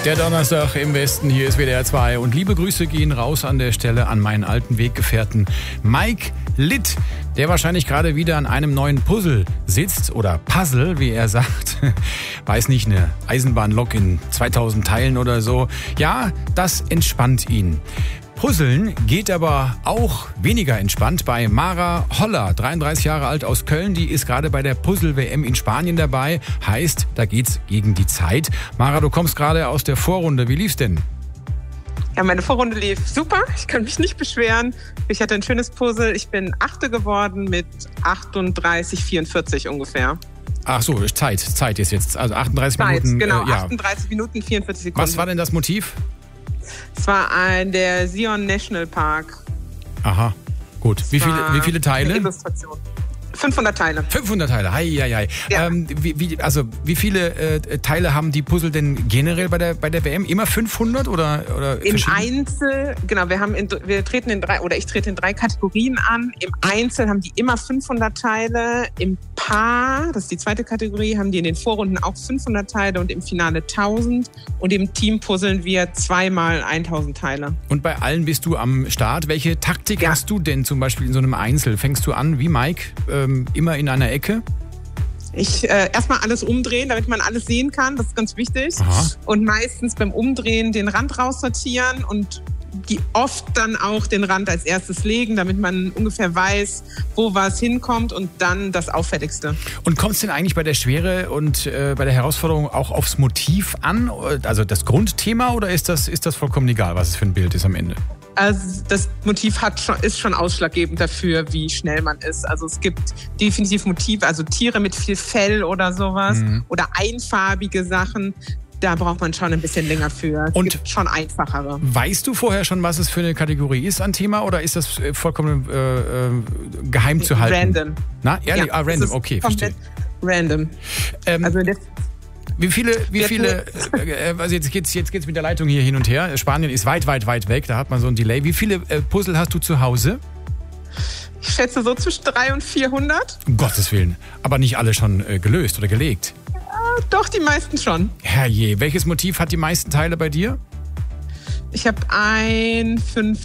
Der Donnerstag im Westen, hier ist WDR 2 und liebe Grüße gehen raus an der Stelle an meinen alten Weggefährten Mike Litt, der wahrscheinlich gerade wieder an einem neuen Puzzle sitzt oder Puzzle, wie er sagt. Weiß nicht, eine Eisenbahnlok in 2000 Teilen oder so. Ja, das entspannt ihn. Puzzeln geht aber auch weniger entspannt bei Mara Holler, 33 Jahre alt aus Köln. Die ist gerade bei der Puzzle-WM in Spanien dabei. Heißt, da geht's gegen die Zeit. Mara, du kommst gerade aus der Vorrunde. Wie lief's denn? Ja, meine Vorrunde lief super. Ich kann mich nicht beschweren. Ich hatte ein schönes Puzzle. Ich bin Achte geworden mit 38,44 ungefähr. Ach so, Zeit ist jetzt. Also 38 Minuten. Genau, 38 Minuten, 44 Sekunden. Was war denn das Motiv? Es war der Zion National Park. Aha, gut. Wie viele Teile? Eine Illustration. 500 Teile. 500 Teile, hei. Ja. Wie viele Teile haben die Puzzle denn generell bei der WM? Immer 500 oder im Einzel, genau, ich trete in 3 Kategorien an. Im Einzel haben die immer 500 Teile. Im Paar, das ist die zweite Kategorie, haben die in den Vorrunden auch 500 Teile und im Finale 1000. Und im Team puzzeln wir zweimal 1000 Teile. Und bei allen bist du am Start. Welche Taktik hast du denn zum Beispiel in so einem Einzel? Fängst du an wie Mike? Immer in einer Ecke? Ich erstmal alles umdrehen, damit man alles sehen kann. Das ist ganz wichtig. Aha. Und meistens beim Umdrehen den Rand raussortieren und die oft dann auch den Rand als erstes legen, damit man ungefähr weiß, wo was hinkommt und dann das Auffälligste. Und kommt es denn eigentlich bei der Schwere und bei der Herausforderung auch aufs Motiv an? Also das Grundthema, oder ist das vollkommen egal, was es für ein Bild ist am Ende? Also das Motiv ist schon ausschlaggebend dafür, wie schnell man ist. Also es gibt definitiv Motive, also Tiere mit viel Fell oder sowas oder einfarbige Sachen. Da braucht man schon ein bisschen länger für. Es gibt schon einfachere. Weißt du vorher schon, was es für eine Kategorie ist an Thema, oder ist das vollkommen geheim zu halten? Random. Na, ehrlich? Ja, random, okay, verstehe. Random. Also Wie viele, also jetzt geht's mit der Leitung hier hin und her. Spanien ist weit weg, da hat man so ein Delay. Wie viele Puzzle hast du zu Hause? Ich schätze so zwischen 300 und 400. Um Gottes Willen. Aber nicht alle schon gelöst oder gelegt? Ja, doch, die meisten schon. Herrje, welches Motiv hat die meisten Teile bei dir? Ich habe ein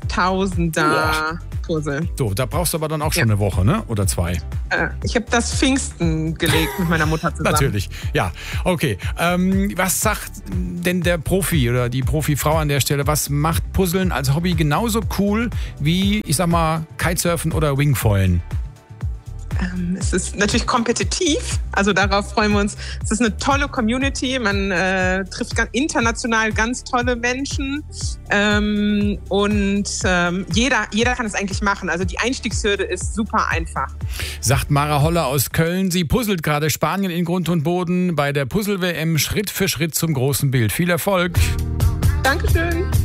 5000er Puzzle. So, da brauchst du aber dann auch schon eine Woche, ne? Oder 2? Ich habe das Pfingsten gelegt mit meiner Mutter zusammen. Natürlich, ja. Okay. Was sagt denn der Profi oder die Profifrau an der Stelle? Was macht Puzzeln als Hobby genauso cool wie, ich sag mal, Kitesurfen oder Wingfoilen? Es ist natürlich kompetitiv, also darauf freuen wir uns. Es ist eine tolle Community, man trifft international ganz tolle Menschen und jeder kann es eigentlich machen. Also die Einstiegshürde ist super einfach. Sagt Mara Holler aus Köln. Sie puzzelt gerade Spanien in Grund und Boden bei der Puzzle-WM Schritt für Schritt zum großen Bild. Viel Erfolg! Dankeschön!